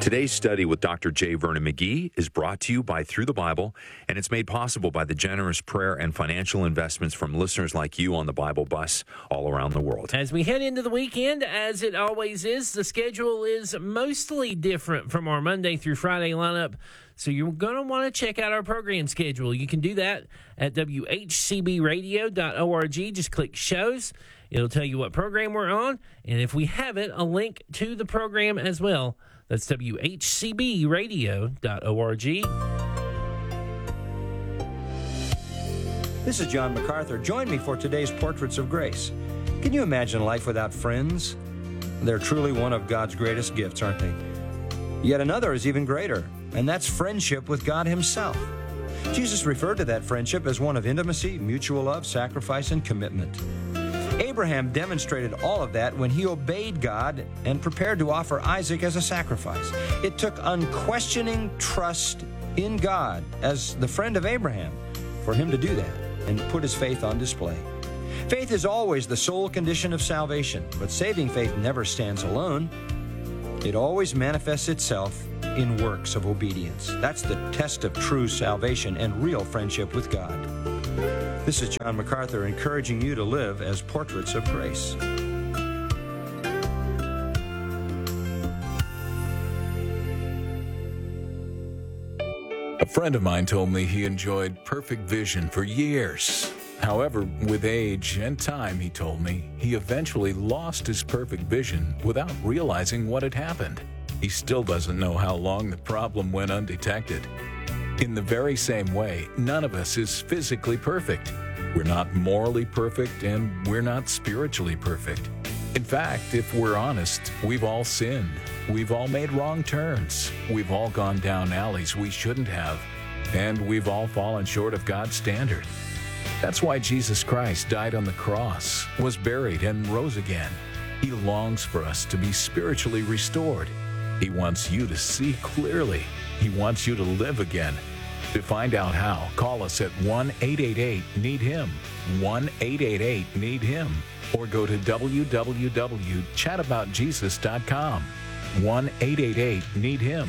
Today's study with Dr. J. Vernon McGee is brought to you by Through the Bible, and it's made possible by the generous prayer and financial investments from listeners like you on the Bible Bus all around the world. As we head into the weekend, as it always is, the schedule is mostly different from our Monday through Friday lineup, so you're going to want to check out our program schedule. You can do that at whcbradio.org. Just click shows. It'll tell you what program we're on, and if we have it, a link to the program as well. That's whcbradio.org. This is John MacArthur. Join me for today's Portraits of Grace. Can you imagine life without friends? They're truly one of God's greatest gifts, aren't they? Yet another is even greater, and that's friendship with God Himself. Jesus referred to that friendship as one of intimacy, mutual love, sacrifice, and commitment. Abraham demonstrated all of that when he obeyed God and prepared to offer Isaac as a sacrifice. It took unquestioning trust in God as the friend of Abraham for him to do that and put his faith on display. Faith is always the sole condition of salvation, but saving faith never stands alone. It always manifests itself in works of obedience. That's the test of true salvation and real friendship with God. This is John MacArthur encouraging you to live as portraits of grace. A friend of mine told me he enjoyed perfect vision for years. However, with age and time, he told me, he eventually lost his perfect vision without realizing what had happened. He still doesn't know how long the problem went undetected. In the very same way, none of us is physically perfect. We're not morally perfect, and we're not spiritually perfect. In fact, if we're honest, we've all sinned. We've all made wrong turns. We've all gone down alleys we shouldn't have. And we've all fallen short of God's standard. That's why Jesus Christ died on the cross, was buried, and rose again. He longs for us to be spiritually restored. He wants you to see clearly. He wants you to live again. To find out how, call us at 1-888-NEED-HIM, 1-888-NEED-HIM, or go to www.chataboutjesus.com, 1-888-NEED-HIM.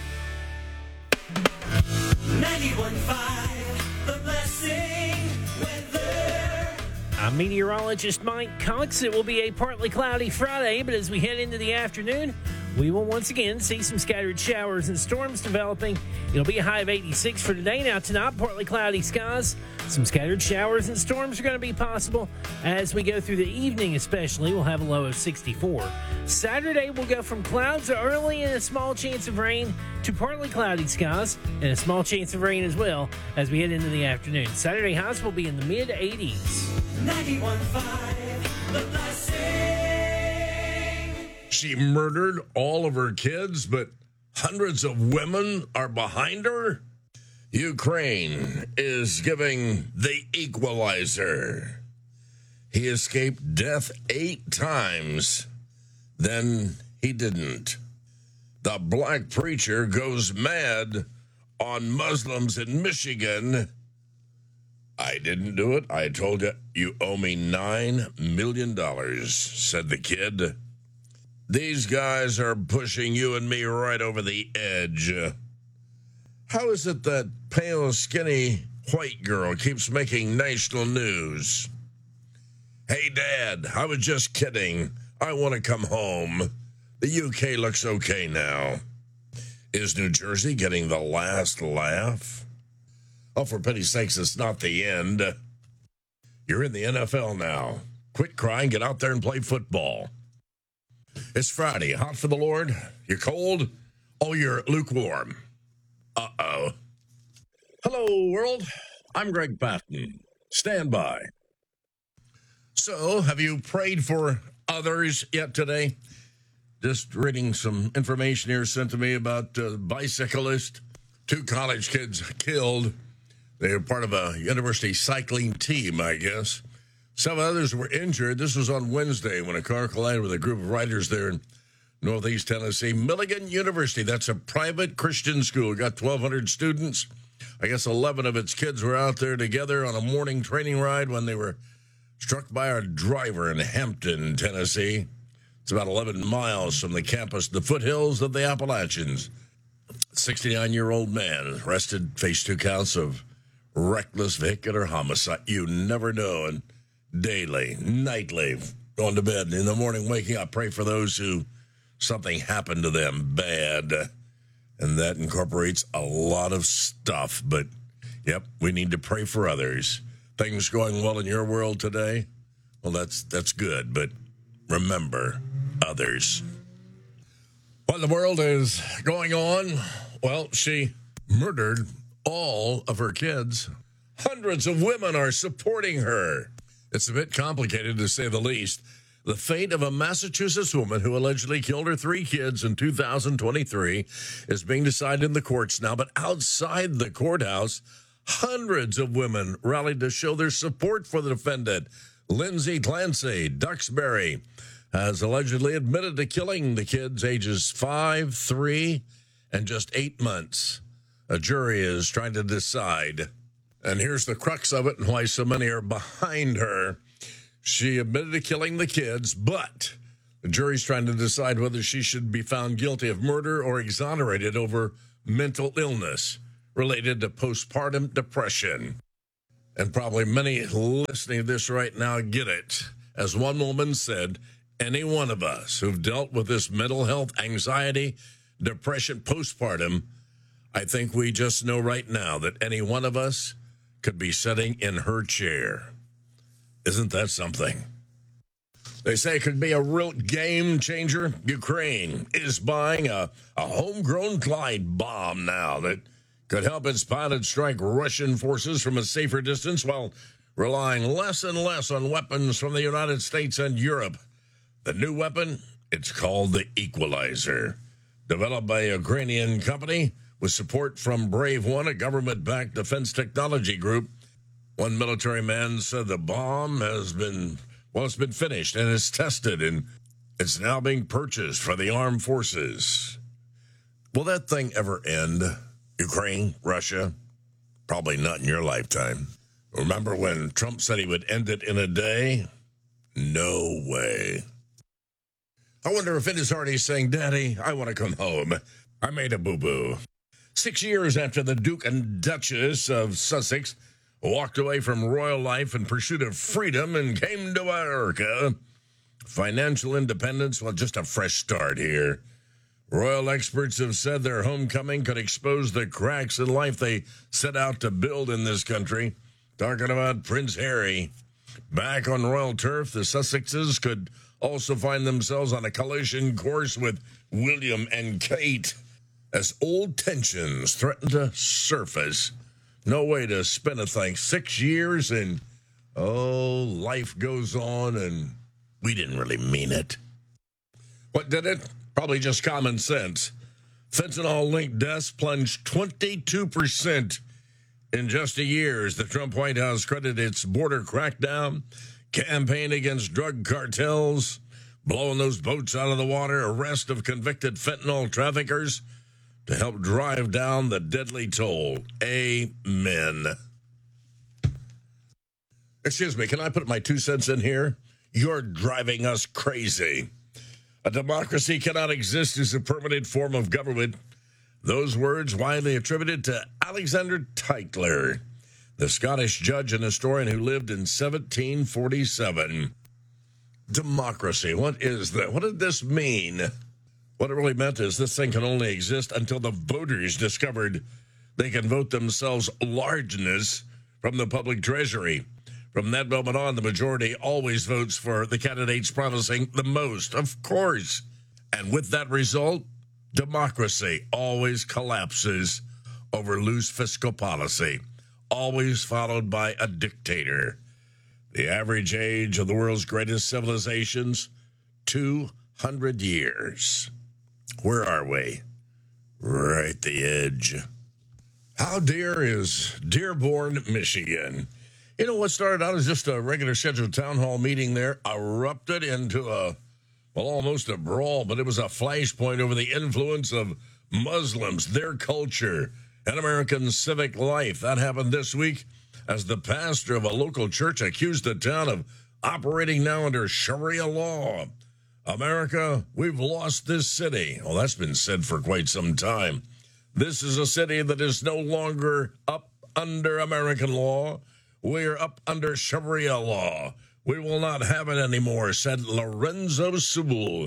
91.5, The Blessing Weather. I'm meteorologist Mike Cox. It will be a partly cloudy Friday, but as we head into the afternoon, we will once again see some scattered showers and storms developing. It'll be a high of 86 for today. Now tonight, partly cloudy skies. Some scattered showers and storms are going to be possible as we go through the evening especially. We'll have a low of 64. Saturday, we'll go from clouds early and a small chance of rain to partly cloudy skies and a small chance of rain as well as we head into the afternoon. Saturday highs will be in the mid-80s. 91.5, The Blessing. She murdered all of her kids, but hundreds of women are behind her? Ukraine is giving the equalizer. He escaped death 8 times. Then he didn't. The black preacher goes mad on Muslims in Michigan. I didn't do it. I told you, you owe me $9 million, said the kid. These guys are pushing you and me right over the edge. How is it that pale, skinny, white girl keeps making national news? Hey, Dad, I was just kidding. I want to come home. The UK looks okay now. Is New Jersey getting the last laugh? Oh, for pity's sakes, it's not the end. You're in the NFL now. Quit crying, get out there and play football. It's Friday. Hot for the Lord? You're cold? Oh, you're lukewarm. Uh-oh. Hello, world. I'm Greg Patton. Stand by. So, have you prayed for others yet today? Just reading some information here sent to me about a bicyclist. 2 college kids killed. They were part of a university cycling team, I guess. Some others were injured. This was on Wednesday when a car collided with a group of riders there in Northeast Tennessee. Milligan University, that's a private Christian school, got 1,200 students. I guess 11 of its kids were out there together on a morning training ride when they were struck by a driver in Hampton, Tennessee. It's about 11 miles from the campus, the foothills of the Appalachians. 69-year-old man arrested, faced 2 counts of reckless vehicular homicide. You never know. And daily, nightly, going to bed, in the morning, waking up, pray for those who something happened to them bad. And that incorporates a lot of stuff. But, yep, we need to pray for others. Things going well in your world today? Well, that's good. But remember, others. What in the world is going on? Well, she murdered all of her kids. Hundreds of women are supporting her. It's a bit complicated, to say the least. The fate of a Massachusetts woman who allegedly killed her 3 kids in 2023 is being decided in the courts now. But outside the courthouse, hundreds of women rallied to show their support for the defendant. Lindsay Clancy Duxbury has allegedly admitted to killing the kids ages 5, 3, and just 8 months. A jury is trying to decide. And here's the crux of it and why so many are behind her. She admitted to killing the kids, but the jury's trying to decide whether she should be found guilty of murder or exonerated over mental illness related to postpartum depression. And probably many listening to this right now get it. As one woman said, any one of us who've dealt with this mental health, anxiety, depression, postpartum, I think we just know right now that any one of us could be sitting in her chair. Isn't that something? They say it could be a real game changer. Ukraine is buying a homegrown glide bomb now that could help its pilots strike Russian forces from a safer distance while relying less and less on weapons from the United States and Europe. The new weapon, it's called the Equalizer, developed by a Ukrainian company with support from Brave One, a government-backed defense technology group. One military man said the bomb it's been finished and it's tested, and it's now being purchased for the armed forces. Will that thing ever end? Ukraine, Russia? Probably not in your lifetime. Remember when Trump said he would end it in a day? No way. I wonder if in his heart he's saying, Daddy, I want to come home. I made a boo-boo. 6 years after the Duke and Duchess of Sussex walked away from royal life in pursuit of freedom and came to America, financial independence, well, just a fresh start here. Royal experts have said their homecoming could expose the cracks in life they set out to build in this country. Talking about Prince Harry. Back on royal turf, the Sussexes could also find themselves on a collision course with William and Kate as old tensions threaten to surface. No way to spin a thing. 6 years and, life goes on and we didn't really mean it. What did it? Probably just common sense. Fentanyl-linked deaths plunged 22% in just a year as the Trump White House credited its border crackdown, campaign against drug cartels, blowing those boats out of the water, arrest of convicted fentanyl traffickers to help drive down the deadly toll. Amen. Excuse me, can I put my 2 cents in here? You're driving us crazy. A democracy cannot exist as a permanent form of government. Those words widely attributed to Alexander Tytler, the Scottish judge and historian who lived in 1747. Democracy, what is that? What did this mean? What it really meant is this thing can only exist until the voters discovered they can vote themselves largeness from the public treasury. From that moment on, the majority always votes for the candidates promising the most, of course. And with that result, democracy always collapses over loose fiscal policy, always followed by a dictator. The average age of the world's greatest civilizations, 200 years. Where are we? Right at the edge. How dear is Dearborn, Michigan? You know, what started out as just a regular scheduled town hall meeting there erupted into almost a brawl, but it was a flashpoint over the influence of Muslims, their culture, and American civic life. That happened this week as the pastor of a local church accused the town of operating now under Sharia law. America, we've lost this city. Well, that's been said for quite some time. This is a city that is no longer up under American law. We're up under Sharia law. We will not have it anymore, said Lorenzo Sewell.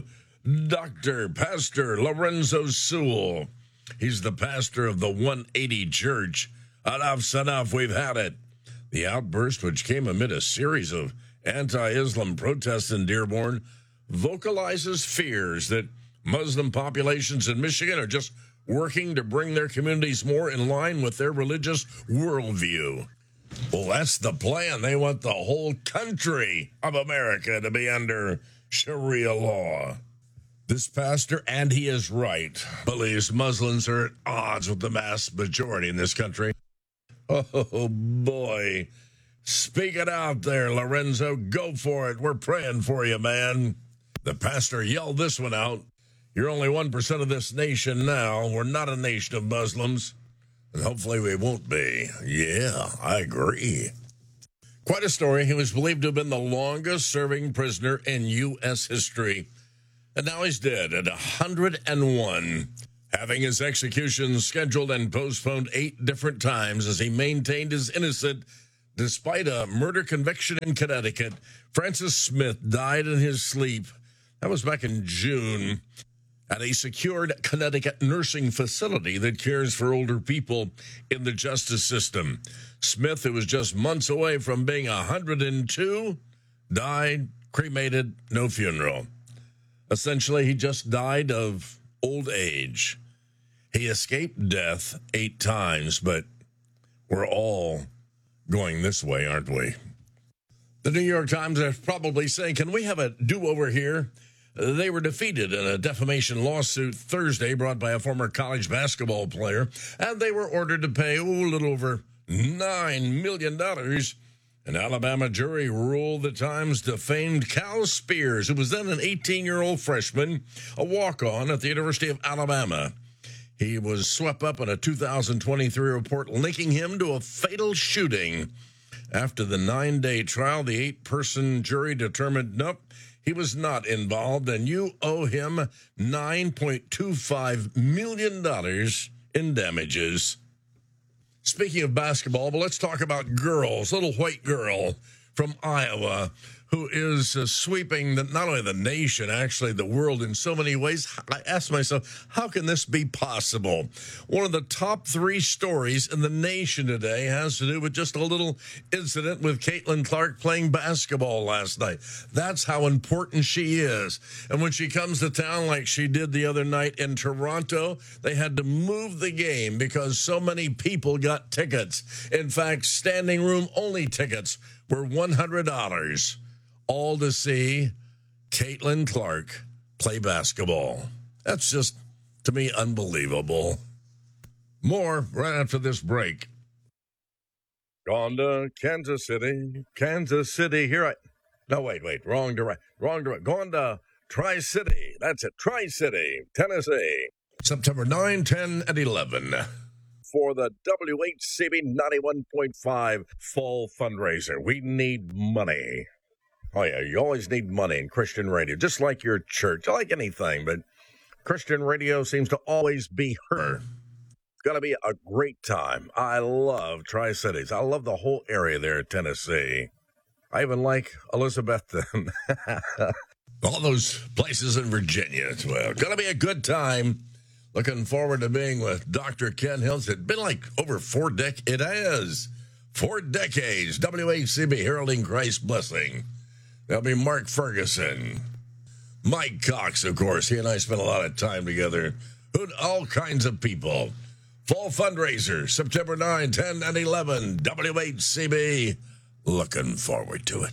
Pastor Lorenzo Sewell. He's the pastor of the 180 Church. Enough's enough, we've had it. The outburst, which came amid a series of anti-Islam protests in Dearborn, vocalizes fears that Muslim populations in Michigan are just working to bring their communities more in line with their religious worldview. Well, that's the plan. They want the whole country of America to be under Sharia law. This pastor, and he is right, believes Muslims are at odds with the mass majority in this country. Oh, boy. Speak it out there, Lorenzo. Go for it. We're praying for you, man. The pastor yelled this one out. You're only 1% of this nation now. We're not a nation of Muslims. And hopefully we won't be. Yeah, I agree. Quite a story. He was believed to have been the longest-serving prisoner in U.S. history. And now he's dead at 101, having his execution scheduled and postponed 8 different times as he maintained his innocence despite a murder conviction in Connecticut. Francis Smith died in his sleep. That was back in June at a secured Connecticut nursing facility that cares for older people in the justice system. Smith, who was just months away from being 102, died, cremated, no funeral. Essentially, he just died of old age. He escaped death 8 times, but we're all going this way, aren't we? The New York Times are probably saying, can we have a do-over here? They were defeated in a defamation lawsuit Thursday brought by a former college basketball player, and they were ordered to pay a little over $9 million. An Alabama jury ruled the Times defamed Cal Spears, who was then an 18-year-old freshman, a walk-on at the University of Alabama. He was swept up in a 2023 report linking him to a fatal shooting. After the 9-day trial, the 8-person jury determined, nope, he was not involved, and you owe him $9.25 million in damages. Speaking of basketball, but let's talk about girls. Little white girl from Iowa who is sweeping not only the nation, actually the world in so many ways. I asked myself, how can this be possible? One of the top 3 stories in the nation today has to do with just a little incident with Caitlin Clark playing basketball last night. That's how important she is. And when she comes to town like she did the other night in Toronto, they had to move the game because so many people got tickets. In fact, standing room only tickets were $100. All to see Caitlin Clark play basketball. That's just, to me, unbelievable. More right after this break. Gone to Kansas City. Wrong direction. Going to Tri-City. That's it, Tri-City, Tennessee. September 9, 10, and 11. For the WHCB 91.5 Fall Fundraiser. We need money. Oh, yeah, you always need money in Christian radio, just like your church, like anything, but Christian radio seems to always be heard. It's going to be a great time. I love Tri-Cities. I love the whole area there in Tennessee. I even like Elizabethton. All those places in Virginia as well. Going to be a good time. Looking forward to being with Dr. Ken Hills. It's been like over 4 decades. It has. 4 decades. WHCB, heralding Christ's blessing. There'll be Mark Ferguson. Mike Cox, of course. He and I spent a lot of time together. All kinds of people. Fall fundraiser, September 9, 10, and 11. WHCB. Looking forward to it.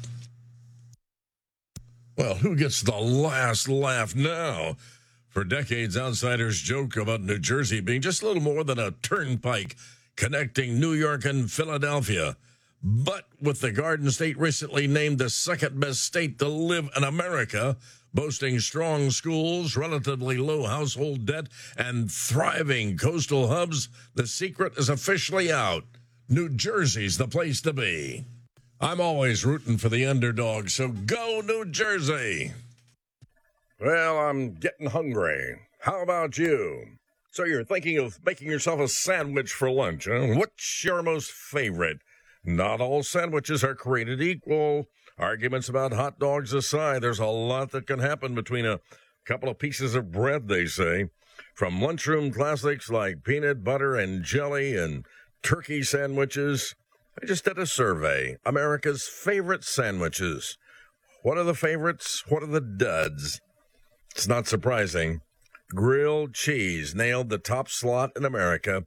Well, who gets the last laugh now? For decades, outsiders joke about New Jersey being just a little more than a turnpike connecting New York and Philadelphia. But with the Garden State recently named the 2nd best state to live in America, boasting strong schools, relatively low household debt, and thriving coastal hubs, the secret is officially out. New Jersey's the place to be. I'm always rooting for the underdog, so go New Jersey. Well, I'm getting hungry. How about you? So you're thinking of making yourself a sandwich for lunch, huh? What's your most favorite? Not all sandwiches are created equal. Arguments about hot dogs aside, there's a lot that can happen between a couple of pieces of bread, they say. From lunchroom classics like peanut butter and jelly and turkey sandwiches. I just did a survey. America's favorite sandwiches. What are the favorites? What are the duds? It's not surprising. Grilled cheese nailed the top slot in America.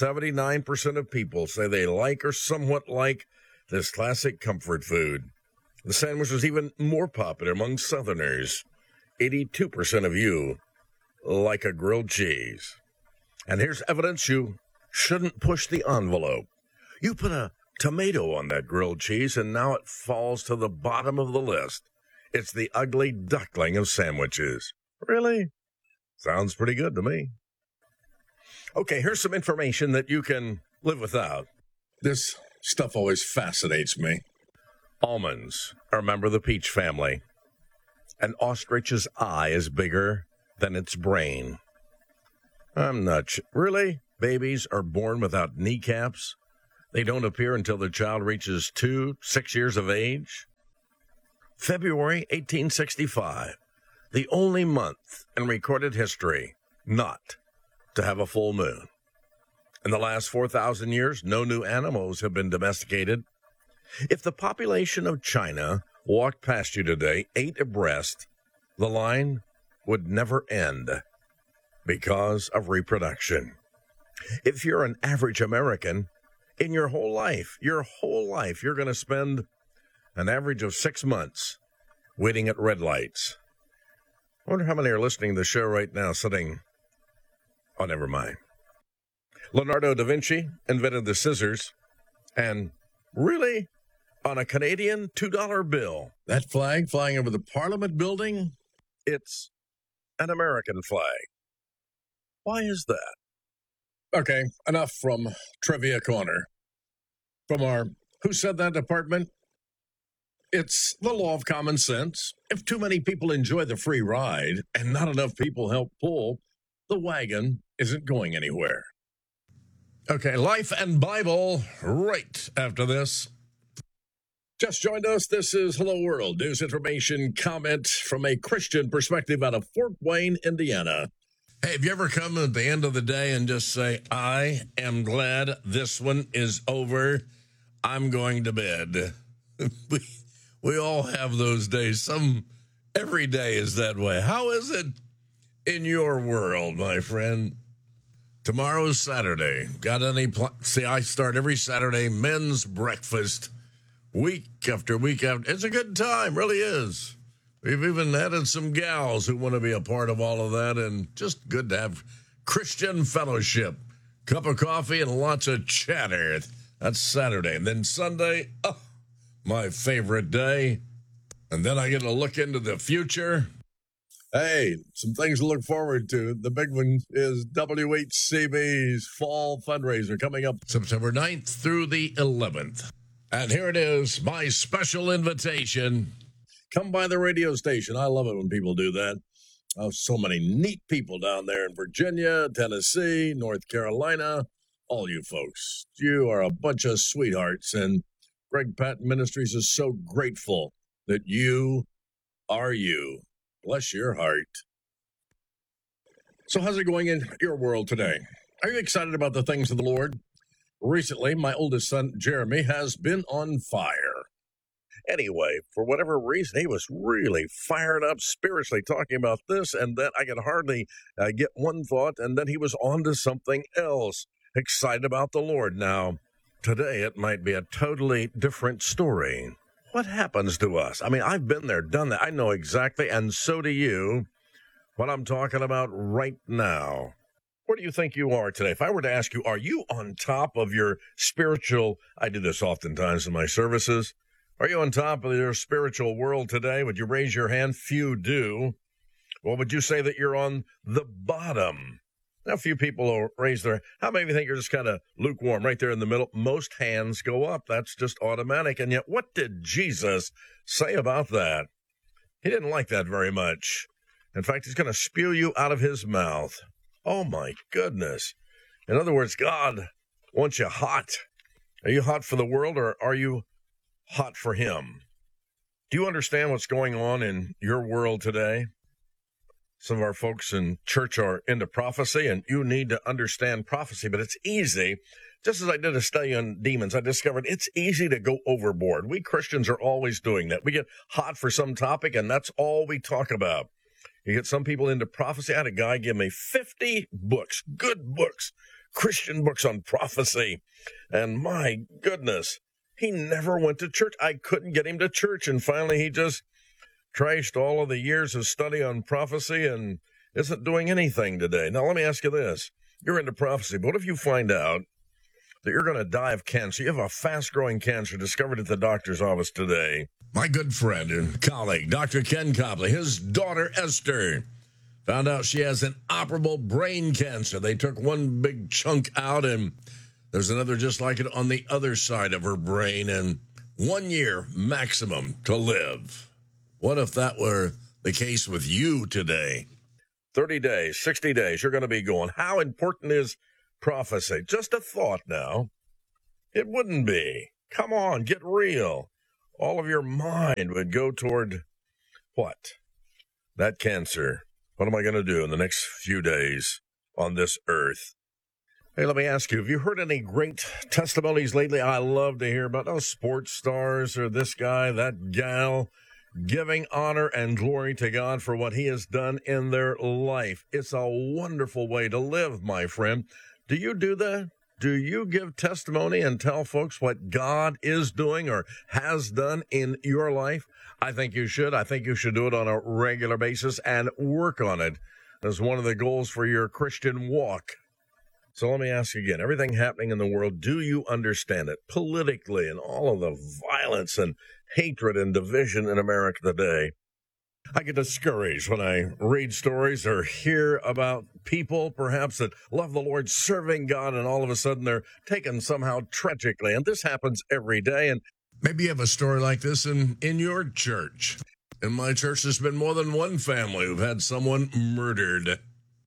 79% of people say they like or somewhat like this classic comfort food. The sandwich was even more popular among Southerners. 82% of you like a grilled cheese. And here's evidence you shouldn't push the envelope. You put a tomato on that grilled cheese, and now it falls to the bottom of the list. It's the ugly duckling of sandwiches. Really? Sounds pretty good to me. Okay, here's some information that you can live without. This stuff always fascinates me. Almonds are a member of the peach family. An ostrich's eye is bigger than its brain. I'm not Really? Babies are born without kneecaps? They don't appear until the child reaches 6 years of age? February 1865, the only month in recorded history not to have a full moon. In the last 4,000 years, no new animals have been domesticated. If the population of China walked past you today, 8 abreast, the line would never end because of reproduction. If you're an average American, in your whole life, you're going to spend an average of 6 months waiting at red lights. I wonder how many are listening to the show right now sitting, oh, never mind. Leonardo da Vinci invented the scissors, and really, on a Canadian $2 bill. That flag flying over the Parliament building, it's an American flag. Why is that? Okay, enough from Trivia Corner. From our Who Said That department, it's the law of common sense. If too many people enjoy the free ride and not enough people help pull, the wagon isn't going anywhere. Okay, Life and Bible right after this. Just joined us. This is Hello World, news information, comment from a Christian perspective out of Fort Wayne, Indiana. Hey, have you ever come at the end of the day and just say, I am glad this one is over. I'm going to bed. We all have those days. Every day is that way. How is it in your world, my friend? Tomorrow's Saturday. Got any See, I start every Saturday, men's breakfast, week after week after. It's a good time, really is. We've even added some gals who want to be a part of all of that, and just good to have Christian fellowship. Cup of coffee and lots of chatter. That's Saturday. And then Sunday, my favorite day. And then I get to look into the future. Hey, some things to look forward to. The big one is WHCB's fall fundraiser coming up September 9th through the 11th. And here it is, my special invitation. Come by the radio station. I love it when people do that. Oh, so many neat people down there in Virginia, Tennessee, North Carolina. All you folks, you are a bunch of sweethearts. And Greg Patton Ministries is so grateful that you are you. Bless your heart. So how's it going in your world today? Are you excited about the things of the Lord? Recently, my oldest son, Jeremy, has been on fire. Anyway, for whatever reason, he was really fired up spiritually talking about this and that. I could hardly get one thought, and then he was on to something else, excited about the Lord. Now, today it might be a totally different story. What happens to us? I mean, I've been there, done that. I know exactly, and so do you, what I'm talking about right now. Where do you think you are today? If I were to ask you, are you on top of your spiritual, I do this oftentimes in my services, are you on top of your spiritual world today? Would you raise your hand? Few do. Well, would you say that you're on the bottom? Now, a few people will raise their, how many of you think you're just kind of lukewarm right there in the middle? Most hands go up. That's just automatic. And yet, what did Jesus say about that? He didn't like that very much. In fact, he's going to spew you out of his mouth. Oh, my goodness. In other words, God wants you hot. Are you hot for the world, or are you hot for him? Do you understand what's going on in your world today? Some of our folks in church are into prophecy, and you need to understand prophecy, but it's easy. Just as I did a study on demons, I discovered it's easy to go overboard. We Christians are always doing that. We get hot for some topic, and that's all we talk about. You get some people into prophecy. I had a guy give me 50 books, good books, Christian books on prophecy. And my goodness, he never went to church. I couldn't get him to church. And finally, he just traced all of the years of study on prophecy and isn't doing anything today. Now, let me ask you this. You're into prophecy, but what if you find out that you're going to die of cancer? You have a fast-growing cancer discovered at the doctor's office today. My good friend and colleague, Dr. Ken Copley, his daughter Esther, found out she has an operable brain cancer. They took one big chunk out, and there's another just like it on the other side of her brain, and 1 year maximum to live. What if that were the case with you today? 30 days, 60 days, you're going to be going. How important is prophecy? Just a thought now. It wouldn't be. Come on, get real. All of your mind would go toward what? That cancer. What am I going to do in the next few days on this earth? Hey, let me ask you, have you heard any great testimonies lately? I love to hear about those sports stars or this guy, that gal, giving honor and glory to God for what he has done in their life. It's a wonderful way to live, my friend. Do you do that? Do you give testimony and tell folks what God is doing or has done in your life? I think you should. I think you should do it on a regular basis and work on it as one of the goals for your Christian walk. So let me ask you again, everything happening in the world, do you understand it politically and all of the violence and hatred and division in America today? I get discouraged when I read stories or hear about people perhaps that love the Lord, serving God, and all of a sudden they're taken somehow tragically. And this happens every day. And maybe you have a story like this in your church. In my church, there's been more than one family who've had someone murdered.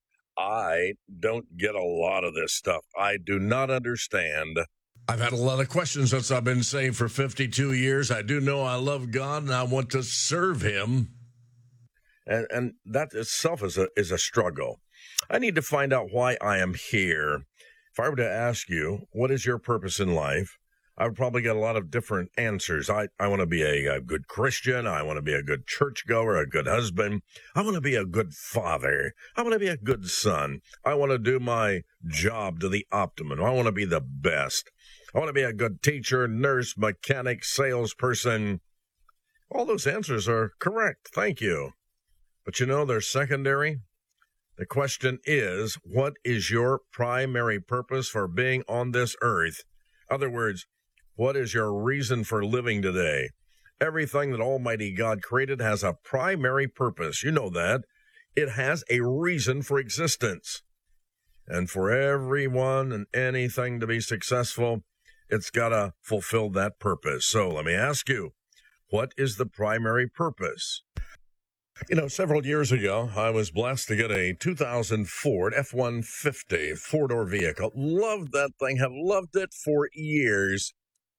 I don't get a lot of this stuff. I do not understand. I've had a lot of questions since I've been saved for 52 years. I do know I love God and I want to serve him. And that itself is a struggle. I need to find out why I am here. If I were to ask you, what is your purpose in life? I would probably get a lot of different answers. I want to be a good Christian. I want to be a good churchgoer, a good husband. I want to be a good father. I want to be a good son. I want to do my job to the optimum. I want to be the best. I want to be a good teacher, nurse, mechanic, salesperson. All those answers are correct. Thank you. But you know, they're secondary. The question is, what is your primary purpose for being on this earth? In other words, what is your reason for living today? Everything that Almighty God created has a primary purpose. You know that. It has a reason for existence. And for everyone and anything to be successful, it's got to fulfill that purpose. So let me ask you, what is the primary purpose? You know, several years ago, I was blessed to get a 2000 Ford F-150 four-door vehicle. Loved that thing, have loved it for years.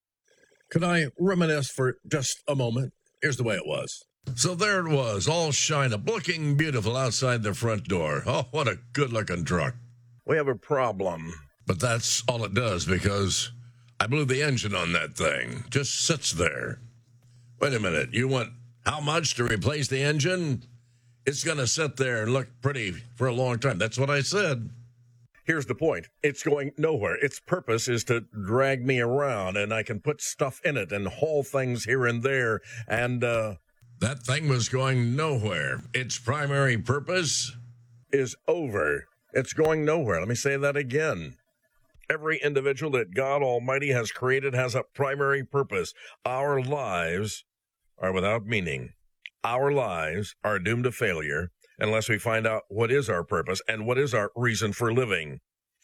Could I reminisce for just a moment? Here's the way it was. So there it was, all shine up, looking beautiful outside the front door. Oh, what a good-looking truck. We have a problem. But that's all it does, because I blew the engine on that thing. Just sits there. Wait a minute, you want how much to replace the engine? It's going to sit there and look pretty for a long time. That's what I said. Here's the point. It's going nowhere. Its purpose is to drag me around, and I can put stuff in it and haul things here and there. And that thing was going nowhere. Its primary purpose is over. It's going nowhere. Let me say that again. Every individual that God Almighty has created has a primary purpose. Our lives are without meaning. Our lives are doomed to failure unless we find out what is our purpose and what is our reason for living.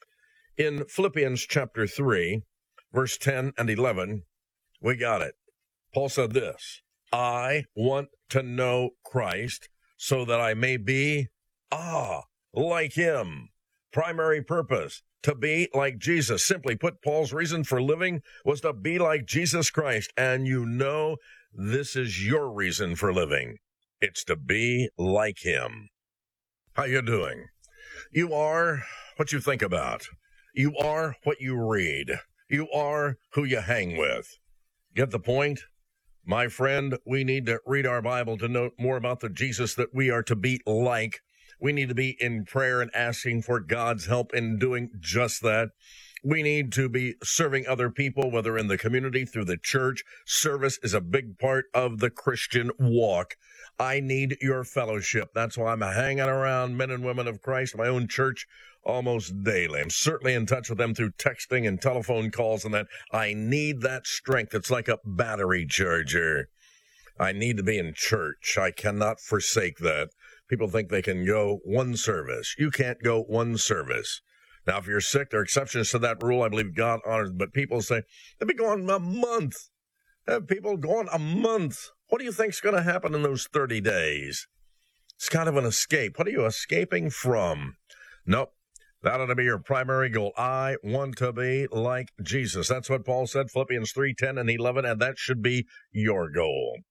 In Philippians chapter 3, verse 10 and 11, we got it. Paul said this, I want to know Christ so that I may be, like him. Primary purpose, to be like Jesus. Simply put, Paul's reason for living was to be like Jesus Christ. And you know, this is your reason for living. It's to be like him. How you doing? You are what you think about. You are what you read. You are who you hang with. Get the point? My friend, we need to read our Bible to know more about the Jesus that we are to be like. We need to be in prayer and asking for God's help in doing just that. We need to be serving other people, whether in the community, through the church. Service is a big part of the Christian walk. I need your fellowship. That's why I'm hanging around men and women of Christ, my own church, almost daily. I'm certainly in touch with them through texting and telephone calls and that. I need that strength. It's like a battery charger. I need to be in church. I cannot forsake that. People think they can go one service. You can't go one service. Now, if you're sick, there are exceptions to that rule. I believe God honors, but people say, they've been going a month. Have people gone a month? What do you think's going to happen in those 30 days? It's kind of an escape. What are you escaping from? Nope. That ought to be your primary goal. I want to be like Jesus. That's what Paul said, Philippians 3:10 and 11, and that should be your goal.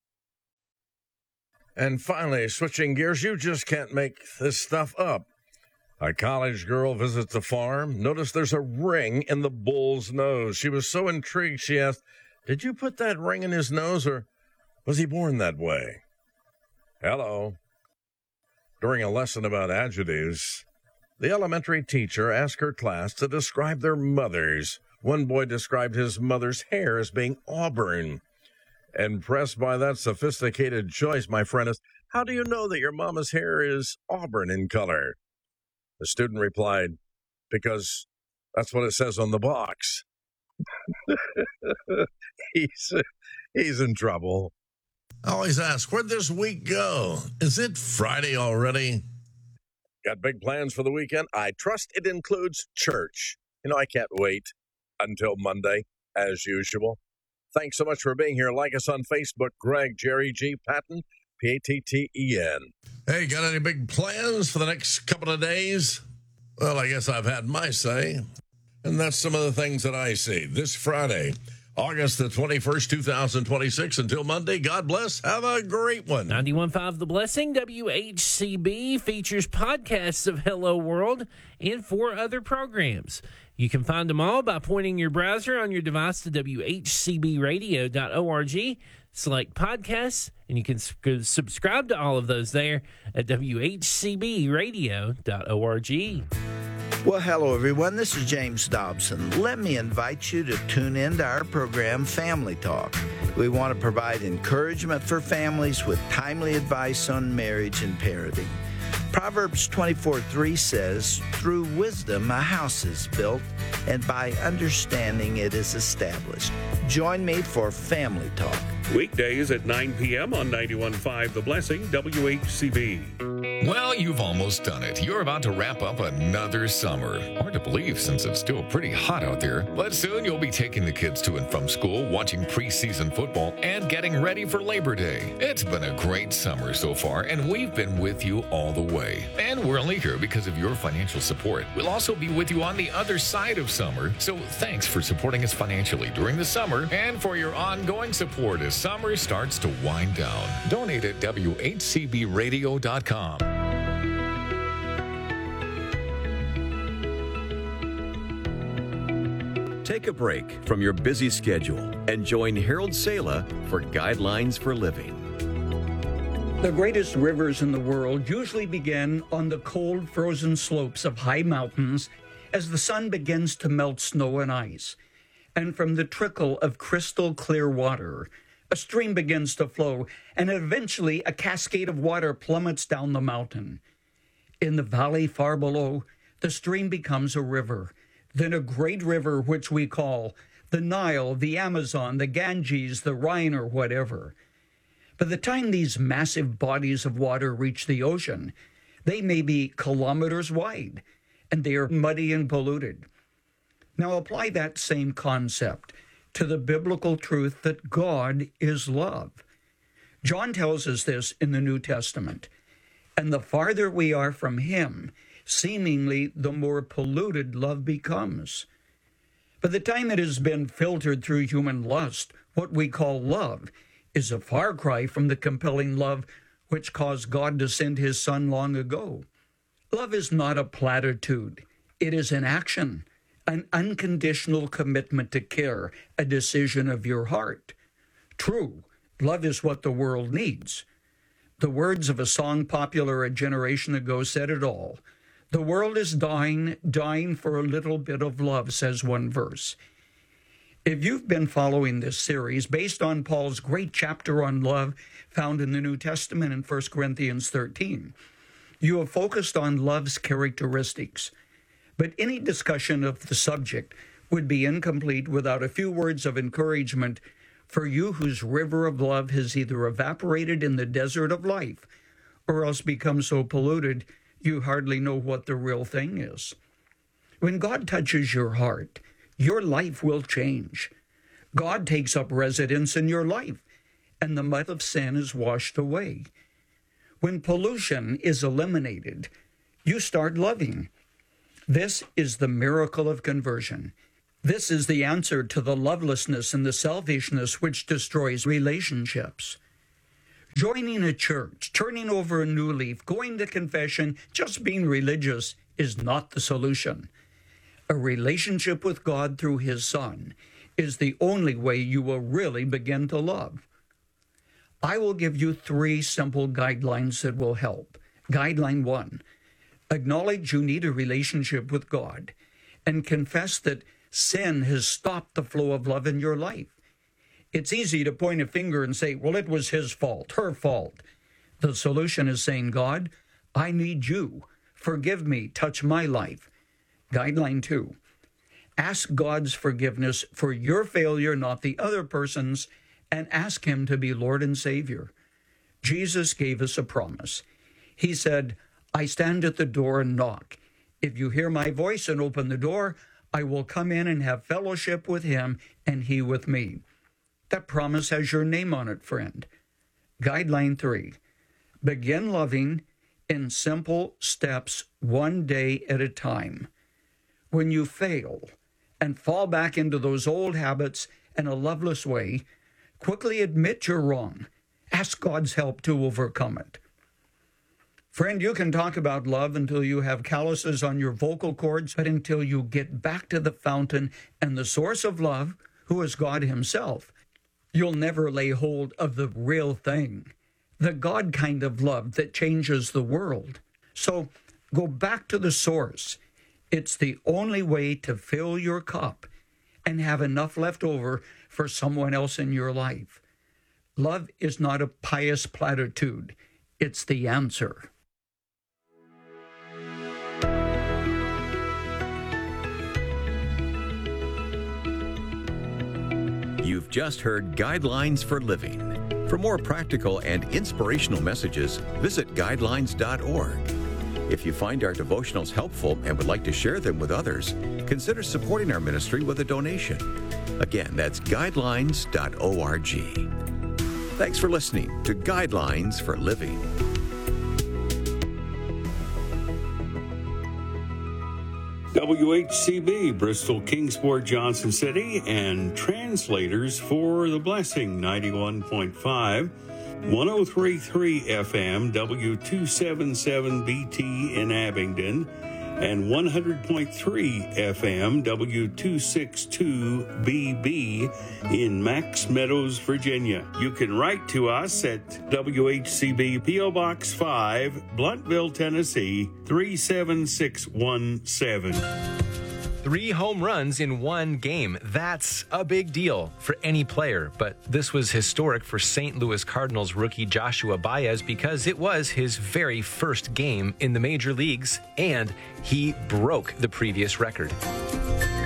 And finally, switching gears, you just can't make this stuff up. A college girl visits a farm. Notice there's a ring in the bull's nose. She was so intrigued, she asked, "Did you put that ring in his nose, or was he born that way?" Hello. During a lesson about adjectives, the elementary teacher asked her class to describe their mothers. One boy described his mother's hair as being auburn. Impressed by that sophisticated choice, my friend, is, how do you know that your mama's hair is auburn in color? The student replied, because that's what it says on the box. He's in trouble. I always ask, where'd this week go? Is it Friday already? Got big plans for the weekend? I trust it includes church. I can't wait until Monday, as usual. Thanks so much for being here. Like us on Facebook, Greg, Jerry G. Patton, P-A-T-T-E-N. Hey, got any big plans for the next couple of days? Well, I guess I've had my say. And that's some of the things that I see. This Friday, August the 21st, 2026. Until Monday, God bless. Have a great one. 91.5 The Blessing, WHCB, features podcasts of Hello World and 4 other programs. You can find them all by pointing your browser on your device to WHCBradio.org, select podcasts, and you can subscribe to all of those there at WHCBradio.org. Well, hello, everyone. This is James Dobson. Let me invite you to tune in to our program, Family Talk. We want to provide encouragement for families with timely advice on marriage and parenting. Proverbs 24:3 says, "Through wisdom a house is built, and by understanding it is established." Join me for Family Talk. Weekdays at 9 p.m. on 91.5 The Blessing, WHCB. Well, you've almost done it. You're about to wrap up another summer. Hard to believe since it's still pretty hot out there. But soon you'll be taking the kids to and from school, watching preseason football, and getting ready for Labor Day. It's been a great summer so far, and we've been with you all the way. And we're only here because of your financial support. We'll also be with you on the other side of summer. So thanks for supporting us financially during the summer and for your ongoing support as summer starts to wind down. Donate at WHCBradio.com. Take a break from your busy schedule and join Harold Sala for Guidelines for Living. The greatest rivers in the world usually begin on the cold, frozen slopes of high mountains as the sun begins to melt snow and ice. And from the trickle of crystal clear water, a stream begins to flow, and eventually a cascade of water plummets down the mountain. In the valley far below, the stream becomes a river, then a great river which we call the Nile, the Amazon, the Ganges, the Rhine, or whatever. By the time these massive bodies of water reach the ocean, they may be kilometers wide, and they are muddy and polluted. Now apply that same concept to the biblical truth that God is love. John tells us this in the New Testament. And the farther we are from Him, seemingly the more polluted love becomes. By the time it has been filtered through human lust, what we call love is a far cry from the compelling love which caused God to send His Son long ago. Love is not a platitude. It is an action, an unconditional commitment to care, a decision of your heart. True, love is what the world needs. The words of a song popular a generation ago said it all. The world is dying for a little bit of love, says one verse. If you've been following this series based on Paul's great chapter on love found in the New Testament in 1 Corinthians 13, you have focused on love's characteristics. But any discussion of the subject would be incomplete without a few words of encouragement for you whose river of love has either evaporated in the desert of life or else become so polluted you hardly know what the real thing is. When God touches your heart, your life will change. God takes up residence in your life, and the mud of sin is washed away. When pollution is eliminated, you start loving. This is the miracle of conversion. This is the answer to the lovelessness and the selfishness which destroys relationships. Joining a church, turning over a new leaf, going to confession, just being religious is not the solution. A relationship with God through His Son is the only way you will really begin to love. I will give you 3 simple guidelines that will help. Guideline 1, acknowledge you need a relationship with God and confess that sin has stopped the flow of love in your life. It's easy to point a finger and say, well, it was his fault, her fault. The solution is saying, God, I need you. Forgive me, touch my life. Guideline 2, ask God's forgiveness for your failure, not the other person's, and ask Him to be Lord and Savior. Jesus gave us a promise. He said, I stand at the door and knock. If you hear my voice and open the door, I will come in and have fellowship with Him and He with me. That promise has your name on it, friend. Guideline 3, begin loving in simple steps, one day at a time. When you fail and fall back into those old habits in a loveless way, quickly admit you're wrong. Ask God's help to overcome it. Friend, you can talk about love until you have calluses on your vocal cords, but until you get back to the fountain and the source of love, who is God Himself, you'll never lay hold of the real thing, the God kind of love that changes the world. So go back to the source. It's the only way to fill your cup and have enough left over for someone else in your life. Love is not a pious platitude. It's the answer. You've just heard Guidelines for Living. For more practical and inspirational messages, visit guidelines.org. If you find our devotionals helpful and would like to share them with others, consider supporting our ministry with a donation. Again, that's guidelines.org. Thanks for listening to Guidelines for Living. WHCB, Bristol, Kingsport, Johnson City, and translators for The Blessing, 91.5, 103.3 FM, W277BT in Abingdon, and 100.3 FM, W262BB in Max Meadows, Virginia. You can write to us at WHCB P.O. Box 5, Bluntville, Tennessee, 37617. 3 home runs in one game. That's a big deal for any player, but this was historic for St. Louis Cardinals rookie Joshua Baez because it was his very first game in the major leagues, and he broke the previous record.